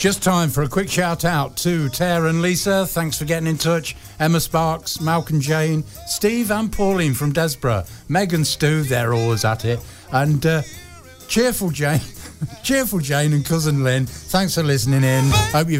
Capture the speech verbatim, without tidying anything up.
Just time for a quick shout out to Tara and Lisa. Thanks for getting in touch. Emma Sparks, Malcolm Jane, Steve and Pauline from Desborough, Meg and Stu, they're always at it, and uh, Cheerful Jane, Cheerful Jane and Cousin Lynn. Thanks for listening in. Hope you